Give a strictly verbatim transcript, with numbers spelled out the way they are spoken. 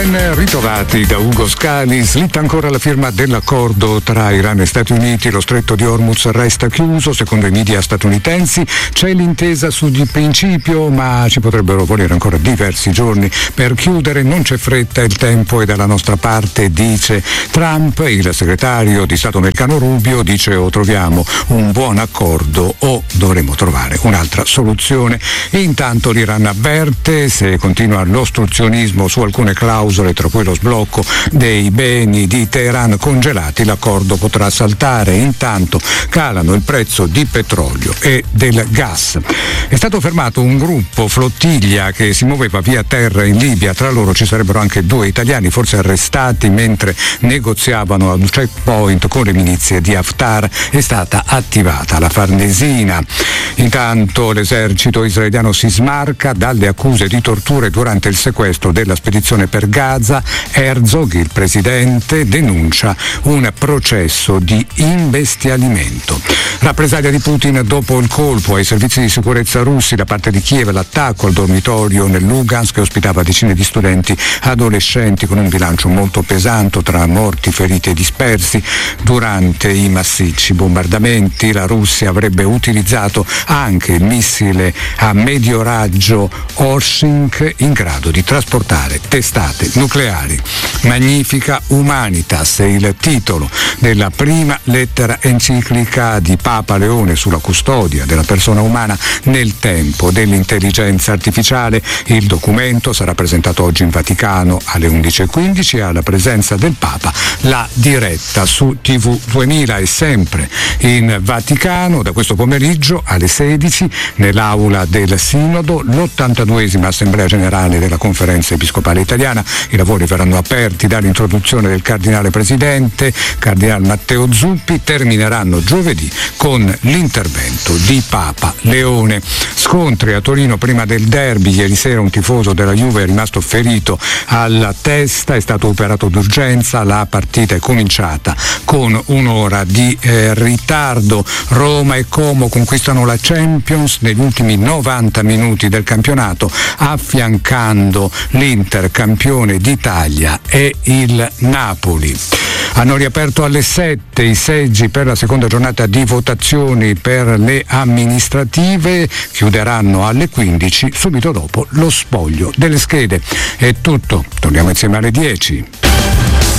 Ben ritrovati da Ugo Scali. Slitta ancora la firma dell'accordo tra Iran e Stati Uniti. Lo stretto di Hormuz resta chiuso. Secondo i media statunitensi c'è l'intesa su di principio, ma ci potrebbero volere ancora diversi giorni per chiudere. Non c'è fretta, il tempo è dalla nostra parte, dice Trump. Il segretario di Stato americano Rubio dice: o troviamo un buon accordo o dovremo trovare un'altra soluzione. Intanto l'Iran avverte: se continua l'ostruzionismo su alcune clausole, tra cui lo sblocco dei beni di Teheran congelati, l'accordo potrà saltare. Intanto calano il prezzo di petrolio e del gas. È stato fermato un gruppo flottiglia che si muoveva via terra in Libia. Tra loro ci sarebbero anche due italiani, forse arrestati mentre negoziavano ad un checkpoint con le milizie di Haftar. È stata attivata la Farnesina. Intanto l'esercito israeliano si smarca dalle accuse di torture durante il sequestro della spedizione per Gaza. Herzog, il presidente, denuncia un processo di imbestialimento. Rappresaglia di Putin dopo il colpo ai servizi di sicurezza russi da parte di Kiev, l'attacco al dormitorio nel Lugansk che ospitava decine di studenti adolescenti, con un bilancio molto pesante tra morti, feriti e dispersi. Durante i massicci bombardamenti la Russia avrebbe utilizzato anche il missile a medio raggio Oshink, in grado di trasportare testate nucleari. Magnifica Humanitas è il titolo della prima lettera enciclica di Papa Leone sulla custodia della persona umana nel tempo dell'intelligenza artificiale. Il documento sarà presentato oggi in Vaticano alle undici e quindici e alla presenza del Papa la diretta su tivù duemila. E sempre in Vaticano da questo pomeriggio alle sedici nell'aula del Sinodo l'ottantaduesima Assemblea Generale della Conferenza Episcopale Italiana. I lavori verranno aperti dall'introduzione del Cardinale Presidente, Cardinale Matteo Zuppi, termineranno giovedì con l'intervento di Papa Leone. Scontri a Torino prima del derby. Ieri sera un tifoso della Juve è rimasto ferito alla testa, è stato operato d'urgenza. La partita è cominciata con un'ora di eh, ritardo. Roma e Como conquistano la Champions negli ultimi novanta minuti del campionato, affiancando l'Inter campione d'Italia e il Napoli. Hanno riaperto alle sette i seggi per la seconda giornata di votazioni per le amministrative, chiuderanno alle quindici, subito dopo lo spoglio delle schede. È tutto, torniamo insieme alle dieci.